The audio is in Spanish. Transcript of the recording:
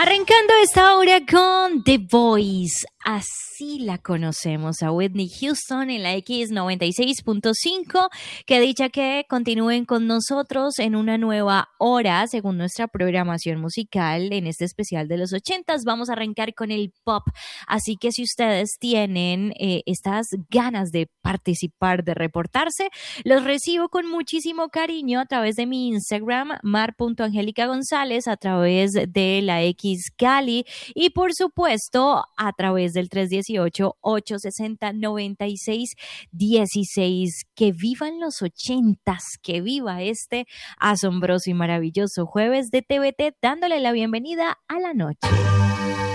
Arrancando esta hora con The Voice, así la conocemos a Whitney Houston en la X96.5, que dicha que continúen con nosotros en una nueva hora según nuestra programación musical en este especial de los 80s. Vamos a arrancar con el pop, así que si ustedes tienen estas ganas de participar, de reportarse, los recibo con muchísimo cariño a través de mi Instagram, mar.angelicagonzález, a través de la X Cali y por supuesto a través del 318-860-9616. Que vivan los 80s, que viva este asombroso y maravilloso jueves de TVT, dándole la bienvenida a la noche.